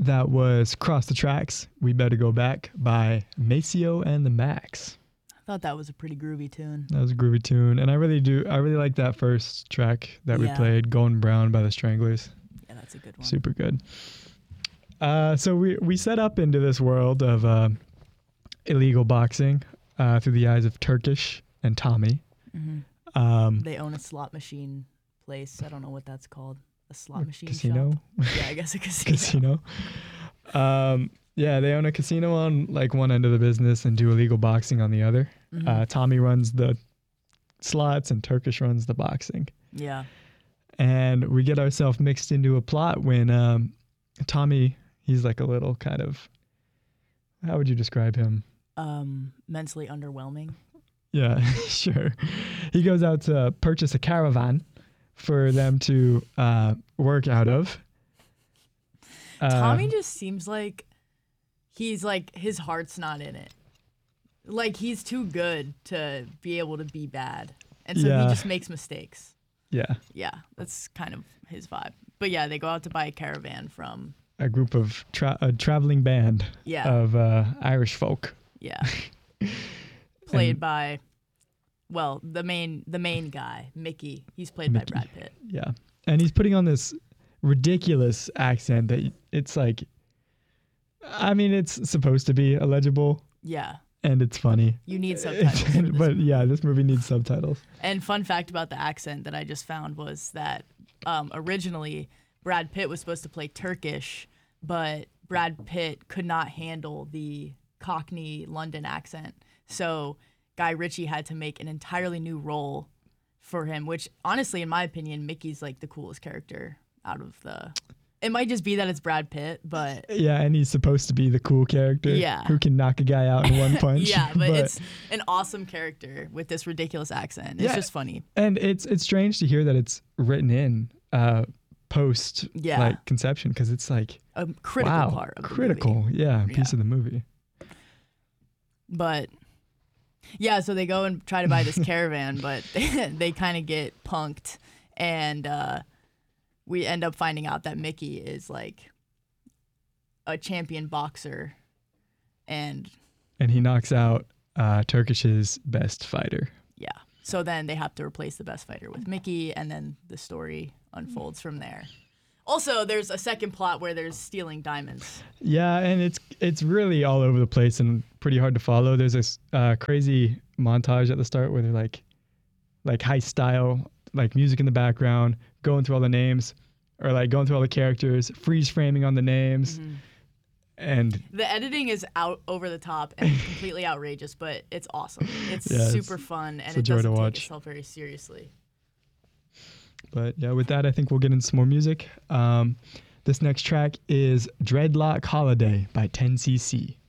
that was Cross the Tracks, We Better Go Back by Maceo and the Max. I thought that was a pretty groovy tune. That was a groovy tune. And I really like that first track that we played, Golden Brown by the Stranglers. Yeah, that's a good one. Super good. So we set up into this world of illegal boxing through the eyes of Turkish and Tommy. Mm-hmm. They own a slot machine place. I don't know what that's called. A slot machine casino? Shop? Yeah, I guess a casino. Yeah, they own a casino on like one end of the business and do illegal boxing on the other. Mm-hmm. Tommy runs the slots and Turkish runs the boxing. Yeah. And we get ourselves mixed into a plot when Tommy, he's like a little kind of, how would you describe him? Mentally underwhelming. Yeah, sure. He goes out to purchase a caravan for them to work out of. Tommy just seems like he's like, his heart's not in it. Like, he's too good to be able to be bad. And so he just makes mistakes. Yeah. Yeah, that's kind of his vibe. But yeah, they go out to buy a caravan from a group of a traveling band of Irish folk. Yeah. Played by, well, the main guy, Mickey. He's played by Brad Pitt. Yeah. And he's putting on this ridiculous accent that it's like, I mean, it's supposed to be illegible. Yeah. And it's funny. You need subtitles. But yeah, this movie needs subtitles. And fun fact about the accent that I just found was that originally Brad Pitt was supposed to play Turkish, but Brad Pitt could not handle the Cockney London accent. So Guy Ritchie had to make an entirely new role for him, which honestly, in my opinion, Mickey's like the coolest character out of the... It might just be that it's Brad Pitt, but... Yeah, and he's supposed to be the cool character who can knock a guy out in one punch. Yeah, but it's an awesome character with this ridiculous accent. It's just funny. And it's strange to hear that it's written in post like conception, because it's like a critical part of the movie. Piece of the movie. But yeah, so they go and try to buy this caravan, but they kind of get punked, and we end up finding out that Mickey is like a champion boxer, and he knocks out Turkish's best fighter. Yeah. So then they have to replace the best fighter with Mickey, and then the story unfolds from there. Also, there's a second plot where there's stealing diamonds. Yeah, and it's really all over the place and pretty hard to follow. There's this crazy montage at the start where they're like high style, like music in the background, going through all the names, or like going through all the characters, freeze framing on the names. Mm-hmm. And the editing is out over the top and completely outrageous, but it's awesome. It's super fun, and it doesn't take itself very seriously. But yeah, with that, I think we'll get into some more music. This next track is Dreadlock Holiday by 10cc.